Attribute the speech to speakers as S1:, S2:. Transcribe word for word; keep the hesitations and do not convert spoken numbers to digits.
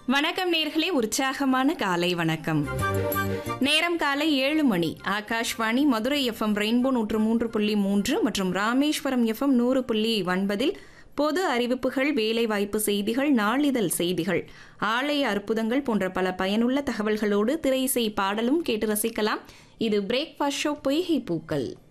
S1: வணக்கம் நேர்களே, உற்சாகமான காலை வணக்கம். நேரம் காலை ஏழு மணி. ஆகாஷ்வாணி மதுரை எஃப்எம் ரெயின்போ நூற்று மூன்று புள்ளி மூன்று மற்றும் ராமேஸ்வரம் எஃப்எம் நூறு புள்ளி ஒன்பதில் பொது அறிவிப்புகள், வேலைவாய்ப்பு செய்திகள், நாளிதழ் செய்திகள், ஆலய அற்புதங்கள் போன்ற பல பயனுள்ள தகவல்களோடு திரையிசை பாடலும் கேட்டு ரசிக்கலாம். இது பிரேக்ஃபாஸ்ட் ஷோ பொய்கை பூக்கள்.